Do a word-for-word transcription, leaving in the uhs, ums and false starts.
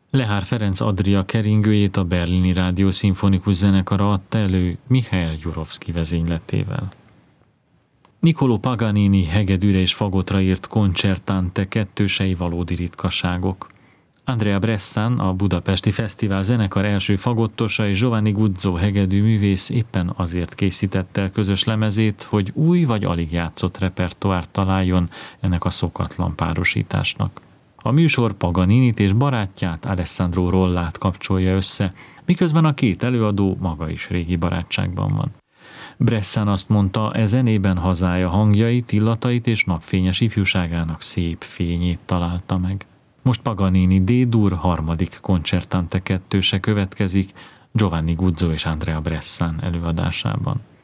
Lehár Ferenc Adria keringőjét a Berlini Rádió Szimfonikus Zenekara adta elő Michael Jurovszky vezényletével. Niccolò Paganini hegedűre és fagotra írt koncertante kettősei valódi ritkaságok. Andrea Bressan, a Budapesti Fesztivál zenekar első fagottosa, és Giovanni Guzzo hegedű művész éppen azért készítette el közös lemezét, hogy új vagy alig játszott repertoárt találjon ennek a szokatlan párosításnak. A műsor Paganinit és barátját, Alessandro Rollát kapcsolja össze, miközben a két előadó maga is régi barátságban van. Bressan azt mondta, e zenében hazája hangjait, illatait és napfényes ifjúságának szép fényét találta meg. Most Paganini D-dur harmadik koncertante kettőse következik Giovanni Guzzo és Andrea Bressan előadásában.